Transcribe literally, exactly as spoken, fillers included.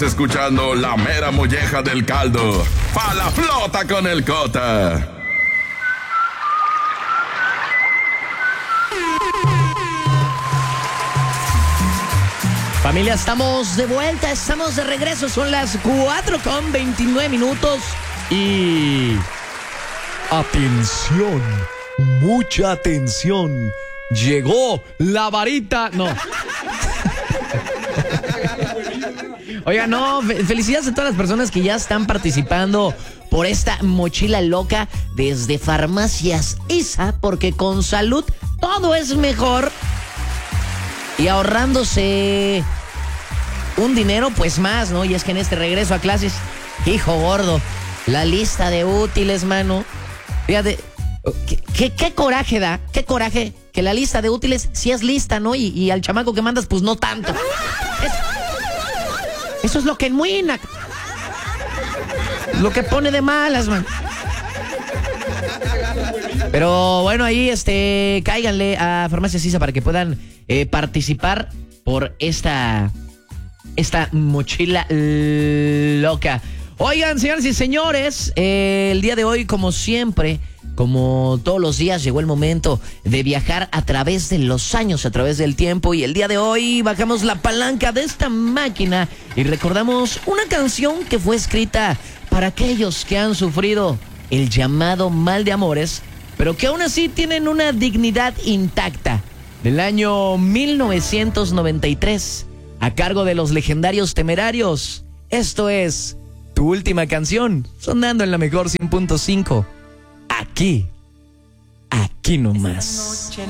Escuchando la mera molleja del caldo. Pa' la flota con el Cota. Familia, estamos de vuelta, estamos de regreso. Son las cuatro con veintinueve minutos. Y... atención, mucha atención. Llegó la varita. No. Oiga, no, felicidades a todas las personas que ya están participando por esta mochila loca desde Farmacias I S A, porque con salud todo es mejor. Y ahorrándose un dinero, pues más, ¿no? Y es que en este regreso a clases, hijo gordo, la lista de útiles, mano. Fíjate, ¿qué, qué, qué coraje da? ¿Qué coraje? Que la lista de útiles sí es lista, ¿no? Y, y al chamaco que mandas, pues no tanto. Es, eso es lo que enmuina. Lo que pone de malas, man. Pero bueno, ahí este, cáiganle a Farmacias I S A para que puedan eh, participar por esta, esta mochila loca. Oigan, señores y señores, eh, el día de hoy, como siempre, como todos los días, llegó el momento de viajar a través de los años, a través del tiempo. Y el día de hoy bajamos la palanca de esta máquina y recordamos una canción que fue escrita para aquellos que han sufrido el llamado mal de amores, pero que aún así tienen una dignidad intacta. Del año mil novecientos noventa y tres, a cargo de los legendarios Temerarios. Esto es Tu Última Canción, sonando en la mejor cien punto cinco. Aquí, aquí nomás. Esta noche